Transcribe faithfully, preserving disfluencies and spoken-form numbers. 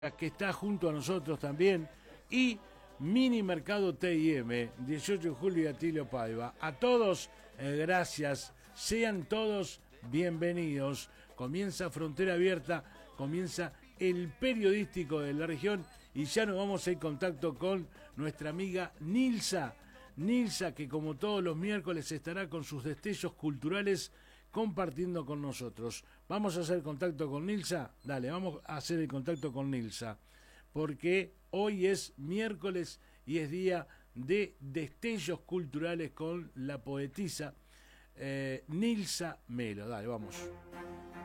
que está junto a nosotros también, y Mini Mercado T I M, dieciocho de julio y Atilio Paiva. A todos, eh, gracias, sean todos bienvenidos. Comienza Frontera Abierta, comienza el periodístico de la región y ya nos vamos en contacto con nuestra amiga Nilsa. Nilsa, que como todos los miércoles estará con sus destellos culturales compartiendo con nosotros. Vamos a hacer contacto con Nilsa. Dale, vamos a hacer el contacto con Nilsa, porque hoy es miércoles y es día de destellos culturales con la poetisa eh, Nilsa Melo. Dale, vamos.